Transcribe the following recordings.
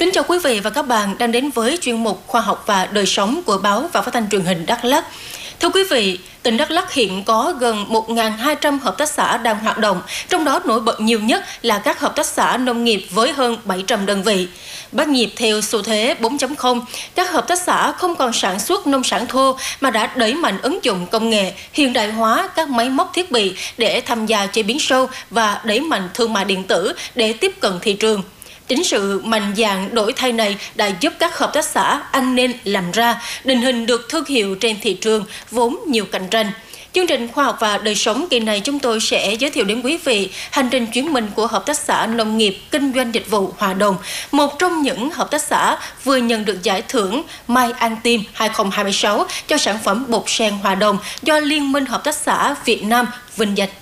Kính chào quý vị và các bạn đang đến với chuyên mục Khoa học và đời sống của báo và phát thanh truyền hình Đắk Lắk. Thưa quý vị, tỉnh Đắk Lắk hiện có gần 1.200 hợp tác xã đang hoạt động, trong đó nổi bật nhiều nhất là các hợp tác xã nông nghiệp với hơn 700 đơn vị. Bắt nhịp theo xu thế 4.0, các hợp tác xã không còn sản xuất nông sản thô mà đã đẩy mạnh ứng dụng công nghệ, hiện đại hóa các máy móc thiết bị để tham gia chế biến sâu và đẩy mạnh thương mại điện tử để tiếp cận thị trường. Chính sự mạnh dạn đổi thay này đã giúp các hợp tác xã ăn nên làm ra, định hình được thương hiệu trên thị trường vốn nhiều cạnh tranh. Chương trình Khoa học và đời sống kỳ này chúng tôi sẽ giới thiệu đến quý vị hành trình chuyển mình của Hợp tác xã Nông nghiệp Kinh doanh Dịch vụ Hòa Đồng, một trong những hợp tác xã vừa nhận được giải thưởng Mai An Tim 2026 cho sản phẩm bột sen Hòa Đồng do Liên minh Hợp tác xã Việt Nam vinh danh.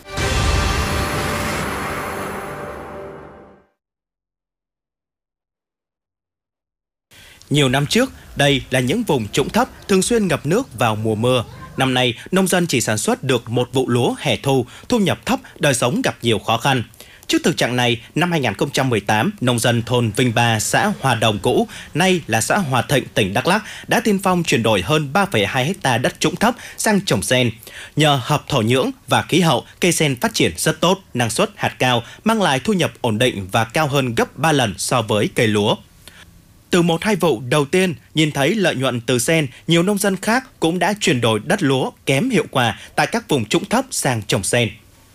Nhiều năm trước, đây là những vùng trũng thấp thường xuyên ngập nước vào mùa mưa. Năm nay, nông dân chỉ sản xuất được một vụ lúa hè thu, thu nhập thấp, đời sống gặp nhiều khó khăn. Trước thực trạng này, năm 2018, nông dân thôn Vinh Ba, xã Hòa Đồng cũ, nay là xã Hòa Thịnh, tỉnh Đắk Lắk, đã tiên phong chuyển đổi hơn 3,2 ha đất trũng thấp sang trồng sen. Nhờ hợp thổ nhưỡng và khí hậu, cây sen phát triển rất tốt, năng suất hạt cao, mang lại thu nhập ổn định và cao hơn gấp 3 lần so với cây lúa. Từ 1-2 vụ đầu tiên, nhìn thấy lợi nhuận từ sen, nhiều nông dân khác cũng đã chuyển đổi đất lúa kém hiệu quả tại các vùng trũng thấp sang trồng sen.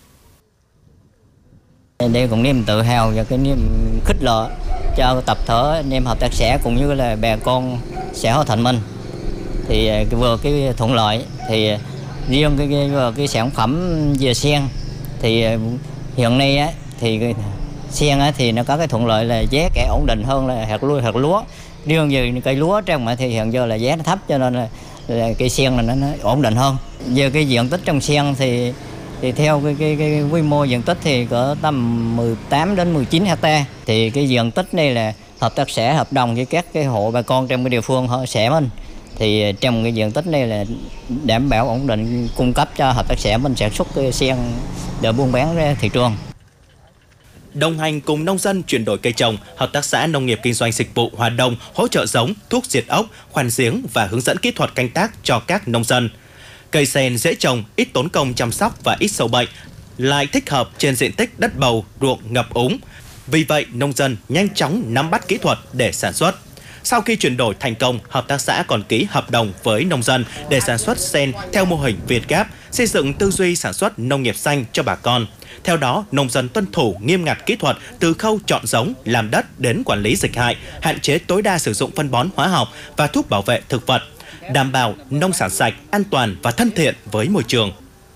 Đây cũng niềm tự hào và cái niềm khích lệ cho tập thể anh em hợp tác xã cũng như là bà con xã Hòa Thịnh mình. Thì vừa cái thuận lợi thì riêng cái sản phẩm về sen thì hiện nay á thì sen thì nó có cái thuận lợi là giá cả ổn định hơn là hạt lúa. Riêng về cây lúa trong mà thì hiện giờ là giá nó thấp cho nên là cây sen là nó ổn định hơn. Về cái diện tích trong sen thì theo cái quy mô diện tích thì có tầm 18 đến 19 hectare. Thì cái diện tích này là hợp tác xã hợp đồng với các cái hộ bà con trong cái địa phương họ xã mình. Thì trong cái diện tích này là đảm bảo ổn định cung cấp cho hợp tác xã mình sản xuất cái sen để buôn bán ra thị trường. Đồng hành cùng nông dân chuyển đổi cây trồng, Hợp tác xã Nông nghiệp Kinh doanh Dịch vụ Hòa Đồng hỗ trợ giống, thuốc diệt ốc, khoan giếng và hướng dẫn kỹ thuật canh tác cho các nông dân. Cây sen dễ trồng, ít tốn công chăm sóc và ít sâu bệnh, lại thích hợp trên diện tích đất bầu, ruộng ngập úng. Vì vậy, nông dân nhanh chóng nắm bắt kỹ thuật để sản xuất. Sau khi chuyển đổi thành công, hợp tác xã còn ký hợp đồng với nông dân để sản xuất sen theo mô hình Việt Gáp, xây dựng tư duy sản xuất nông nghiệp xanh cho bà con. Theo đó, nông dân tuân thủ nghiêm ngặt kỹ thuật từ khâu chọn giống, làm đất đến quản lý dịch hại, hạn chế tối đa sử dụng phân bón hóa học và thuốc bảo vệ thực vật, đảm bảo nông sản sạch, an toàn và thân thiện với môi trường.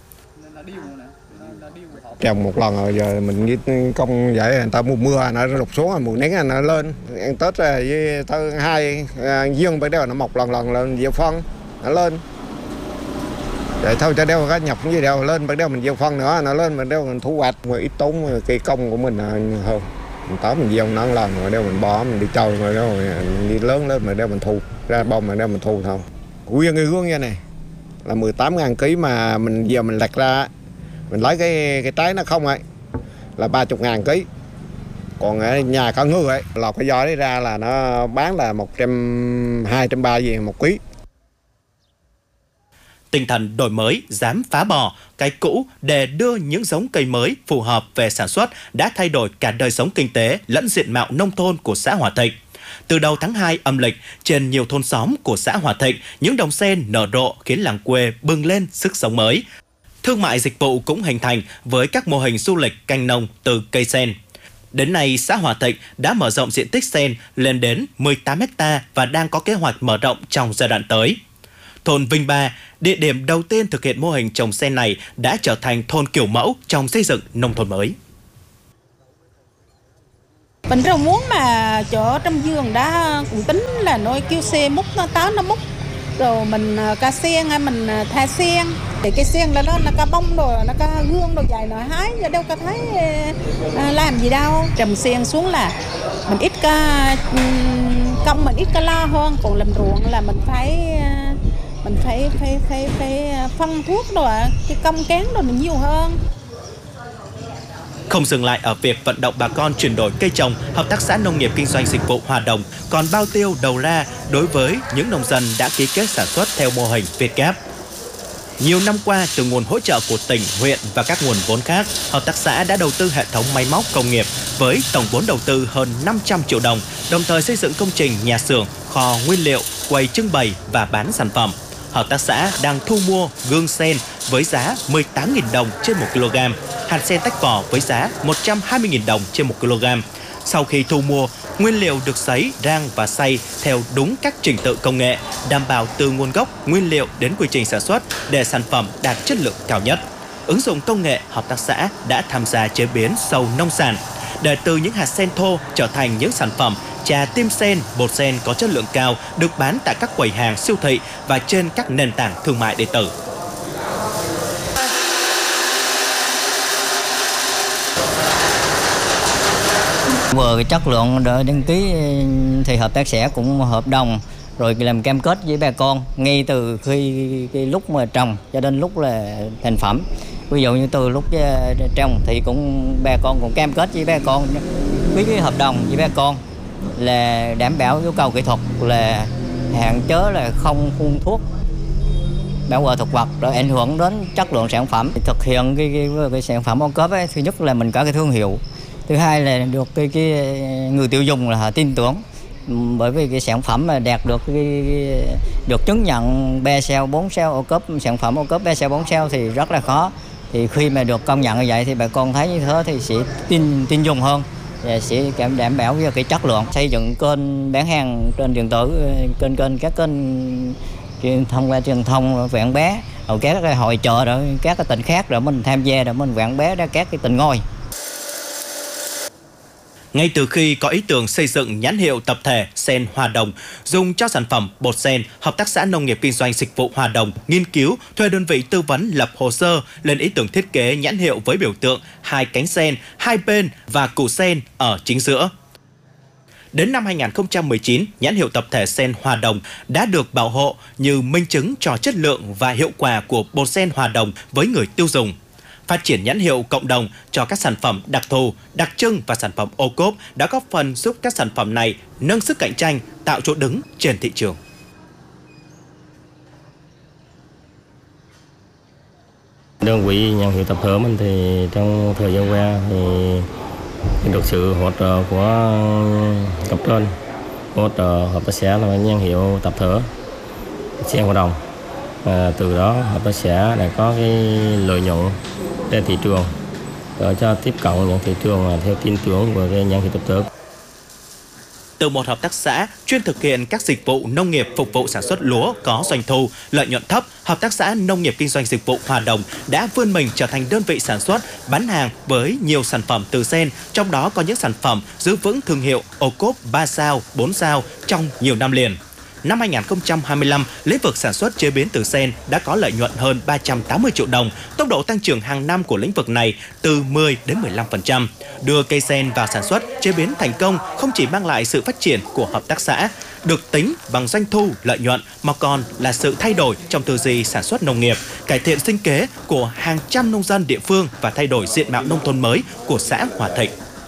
Trồng một lần rồi giờ mình công vậy người ta mùa mưa nó rụt xuống, mùa nắng nó lên, ăn Tết với tới 2 dương bắt đầu nó mọc lần lên gieo phân nó lên. Vậy thôi cho đeo cái nhập cái gì đâu lên bắt đầu mình gieo phân nữa nó lên, bắt đầu mình thu hoạch, mà ít tốn cây công của mình hơn. Mình tới mình gieo nó lần rồi đeo mình bỏ mình đi chơi rồi đó mình đi lớn lên mà đeo mình thu ra bông mà đeo mình thu thôi. Nguyên cái gương như này là 18.000 kg mà mình giờ mình lặt ra mình lấy cái trái nó không ấy là 30.000 kg. Còn ở nhà có người ấy lọt cái giò đấy ra là nó bán là 120-130 gì một ký. Tinh thần đổi mới, dám phá bỏ cái cũ để đưa những giống cây mới phù hợp về sản xuất đã thay đổi cả đời sống kinh tế lẫn diện mạo nông thôn của xã Hòa Thịnh. Từ đầu tháng 2 âm lịch, trên nhiều thôn xóm của xã Hòa Thịnh, những đồng sen nở rộ khiến làng quê bừng lên sức sống mới. Thương mại dịch vụ cũng hình thành với các mô hình du lịch canh nông từ cây sen. Đến nay, xã Hòa Thịnh đã mở rộng diện tích sen lên đến 18 ha và đang có kế hoạch mở rộng trong giai đoạn tới. Thôn Vinh Ba, địa điểm đầu tiên thực hiện mô hình trồng sen này, đã trở thành thôn kiểu mẫu trong xây dựng nông thôn mới. Mình rất muốn mà chỗ trong vườn đó cũng tính là nói kêu xe múc nó tới nó múc. Rồi mình ca sen hay mình tha sen. Thì cái sen là nó có bông rồi, nó có gương rồi dài nổi hái, giờ đâu có thấy làm gì đâu. Trồng sen xuống là mình ít công mình ít lo hơn, còn làm ruộng là mình phải phân thuốc rồi, cái công cán rồi mình nhiều hơn. Không dừng lại ở việc vận động bà con chuyển đổi cây trồng, Hợp tác xã Nông nghiệp Kinh doanh Dịch vụ Hòa Đồng còn bao tiêu đầu ra đối với những nông dân đã ký kết sản xuất theo mô hình Việt Gáp. Nhiều năm qua, từ nguồn hỗ trợ của tỉnh, huyện và các nguồn vốn khác, hợp tác xã đã đầu tư hệ thống máy móc công nghiệp với tổng vốn đầu tư hơn 500 triệu đồng, đồng thời xây dựng công trình nhà xưởng, kho nguyên liệu, quầy trưng bày và bán sản phẩm. Hợp tác xã đang thu mua gương sen với giá 18.000 đồng trên 1 kg, hạt sen tách vỏ với giá 120.000 đồng trên 1 kg. Sau khi thu mua, nguyên liệu được sấy, rang và xay theo đúng các trình tự công nghệ, đảm bảo từ nguồn gốc, nguyên liệu đến quy trình sản xuất để sản phẩm đạt chất lượng cao nhất. Ứng dụng công nghệ, hợp tác xã đã tham gia chế biến sâu nông sản, để từ những hạt sen thô trở thành những sản phẩm trà tim sen, bột sen có chất lượng cao được bán tại các quầy hàng, siêu thị và trên các nền tảng thương mại điện tử. Vừa cái chất lượng để đăng ký thì hợp tác xã cũng hợp đồng rồi làm cam kết với bà con ngay từ khi cái lúc mà trồng cho đến lúc là thành phẩm. Ví dụ như từ lúc trồng thì cũng bà con cũng cam kết với bà con, ký cái hợp đồng với bà con là đảm bảo yêu cầu kỹ thuật, là hạn chế là không phun thuốc bảo vệ thực vật rồi ảnh hưởng đến chất lượng sản phẩm. Thực hiện cái sản phẩm ô cốp ấy, thứ nhất là mình có cái thương hiệu, thứ hai là được cái người tiêu dùng là họ tin tưởng, bởi vì cái sản phẩm mà đạt được được chứng nhận 3 sao 4 sao ô cốp, sản phẩm ô cốp 3 sao 4 sao thì rất là khó. Thì khi mà được công nhận như vậy thì bà con thấy như thế thì sẽ tin dùng hơn và sẽ đảm bảo về cái chất lượng. Xây dựng kênh bán hàng trên điện tử, các kênh thông qua truyền thông quảng bá, rồi các cái hội chợ rồi các cái tỉnh khác rồi mình tham gia rồi mình quảng bá ra các cái tỉnh ngôi. Ngay từ khi có ý tưởng xây dựng nhãn hiệu tập thể sen Hòa Đồng dùng cho sản phẩm bột sen, Hợp tác xã Nông nghiệp Kinh doanh Dịch vụ Hòa Đồng nghiên cứu, thuê đơn vị tư vấn lập hồ sơ lên ý tưởng thiết kế nhãn hiệu với biểu tượng 2 cánh sen, 2 bên và củ sen ở chính giữa. Đến năm 2019, nhãn hiệu tập thể sen Hòa Đồng đã được bảo hộ như minh chứng cho chất lượng và hiệu quả của bột sen Hòa Đồng với người tiêu dùng. Phát triển nhãn hiệu cộng đồng cho các sản phẩm đặc thù, đặc trưng và sản phẩm ô cốp đã góp phần giúp các sản phẩm này nâng sức cạnh tranh, tạo chỗ đứng trên thị trường. Đơn vị nhãn hiệu tập thể mình thì trong thời gian qua thì được sự hỗ trợ của cấp trên, hỗ trợ hợp tác xã là nhãn hiệu tập thể sen Hòa Đồng. Từ đó hợp tác xã đã có cái lợi nhuận trên thị trường để cho tiếp cận những thị trường theo tin tưởng của cái nhãn hiệu tập thể. Từ một hợp tác xã chuyên thực hiện các dịch vụ nông nghiệp phục vụ sản xuất lúa có doanh thu, lợi nhuận thấp, Hợp tác xã Nông nghiệp Kinh doanh Dịch vụ Hòa Đồng đã vươn mình trở thành đơn vị sản xuất, bán hàng với nhiều sản phẩm từ sen, trong đó có những sản phẩm giữ vững thương hiệu ô cốp 3 sao, 4 sao trong nhiều năm liền. Năm 2025, lĩnh vực sản xuất chế biến từ sen đã có lợi nhuận hơn 380 triệu đồng, tốc độ tăng trưởng hàng năm của lĩnh vực này từ 10 đến 15%. Đưa cây sen vào sản xuất, chế biến thành công không chỉ mang lại sự phát triển của hợp tác xã, được tính bằng doanh thu, lợi nhuận, mà còn là sự thay đổi trong tư duy sản xuất nông nghiệp, cải thiện sinh kế của hàng trăm nông dân địa phương và thay đổi diện mạo nông thôn mới của xã Hòa Thịnh.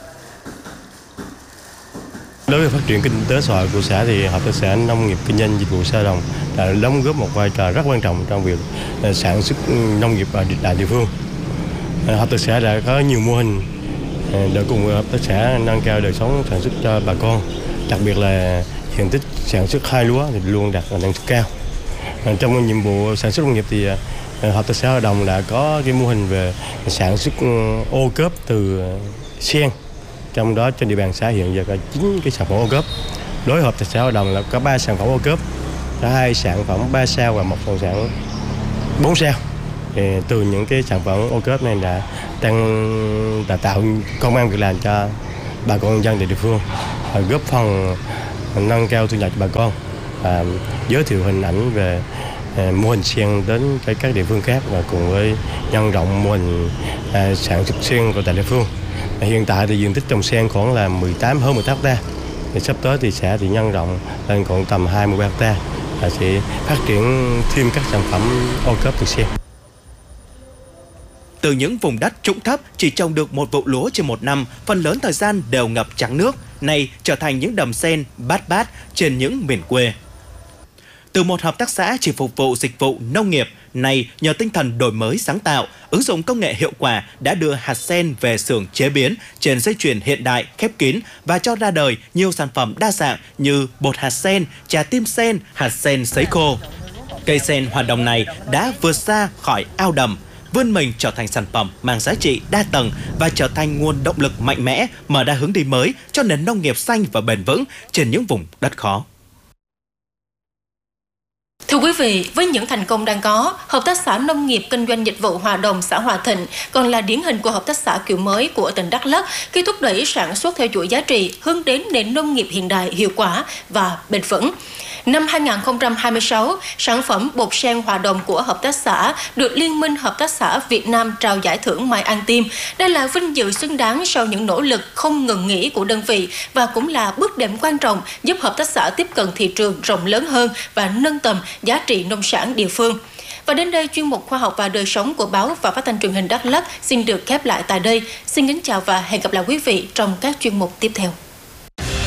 Đối với phát triển kinh tế xã hội của xã thì Hợp tác xã Nông nghiệp Kinh doanh Dịch vụ Hòa Đồng đã đóng góp một vai trò rất quan trọng trong việc sản xuất nông nghiệp ở địa phương. Hợp tác xã đã có nhiều mô hình để cùng hợp tác xã nâng cao đời sống sản xuất cho bà con, đặc biệt là diện tích sản xuất khai lúa thì luôn đạt năng suất cao. Trong nhiệm vụ sản xuất nông nghiệp thì Hợp tác xã Hòa Đồng đã có cái mô hình về sản xuất ô cốp từ sen. Trong đó trên địa bàn xã hiện giờ có 9 cái sản phẩm ô cốp. Đối với Hợp tác xã Hòa Đồng là có 3 sản phẩm ô cốp, có 2 sản phẩm 3 sao và 1 sản phẩm 4 sao. Thì từ những cái sản phẩm ô cốp này đã tạo công ăn việc làm cho bà con dân địa phương, góp phần nâng cao thu nhập cho bà con và giới thiệu hình ảnh về mô hình sen đến các địa phương khác và cùng với nhân rộng mô hình sản xuất sen của tại địa phương. Hiện tại thì diện tích trồng sen khoảng là hơn 18 hectare. Sắp tới thì sẽ nhân rộng lên khoảng tầm 20 hectare và sẽ phát triển thêm các sản phẩm ô cốp từ sen. Từ những vùng đất trũng thấp chỉ trồng được một vụ lúa trên một năm, phần lớn thời gian đều ngập trắng nước, nay trở thành những đầm sen bát bát trên những miền quê. Từ một hợp tác xã chỉ phục vụ dịch vụ nông nghiệp, nay nhờ tinh thần đổi mới sáng tạo, ứng dụng công nghệ hiệu quả đã đưa hạt sen về xưởng chế biến trên dây chuyền hiện đại, khép kín và cho ra đời nhiều sản phẩm đa dạng như bột hạt sen, trà tim sen, hạt sen sấy khô. Cây sen hoạt động này đã vượt xa khỏi ao đầm, vươn mình trở thành sản phẩm mang giá trị đa tầng và trở thành nguồn động lực mạnh mẽ mở ra hướng đi mới cho nền nông nghiệp xanh và bền vững trên những vùng đất khó. Thưa quý vị, với những thành công đang có, Hợp tác xã Nông nghiệp Kinh doanh Dịch vụ Hòa Đồng xã Hòa Thịnh còn là điển hình của hợp tác xã kiểu mới của tỉnh Đắk Lắk khi thúc đẩy sản xuất theo chuỗi giá trị, hướng đến nền nông nghiệp hiện đại, hiệu quả và bền vững. Năm 2026, sản phẩm bột sen Hòa Đồng của hợp tác xã được Liên minh Hợp tác xã Việt Nam trao giải thưởng Mai Ăn Tim. Đây là vinh dự xứng đáng sau những nỗ lực không ngừng nghỉ của đơn vị và cũng là bước đệm quan trọng giúp hợp tác xã tiếp cận thị trường rộng lớn hơn và nâng tầm giá trị nông sản địa phương. Và đến đây, chuyên mục Khoa học và đời sống của báo và phát thanh truyền hình Đắk Lắk xin được khép lại tại đây. Xin kính chào và hẹn gặp lại quý vị trong các chuyên mục tiếp theo.